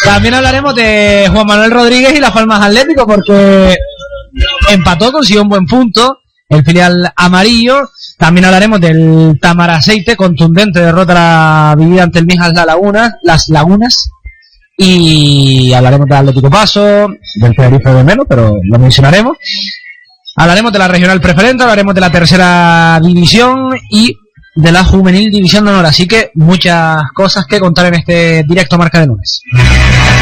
También hablaremos de Juan Manuel Rodríguez y Las Palmas Atlético, porque empató, consiguió un buen punto el filial amarillo. También hablaremos del Tamaraceite, contundente derrota vivida ante el Mijas Las Lagunas. Y hablaremos del Atlético Paso, del Tenerife de menos, pero lo mencionaremos. Hablaremos de la regional preferente, hablaremos de la tercera división y de la juvenil división de honor. Así que muchas cosas que contar en este directo Marca de Lunes.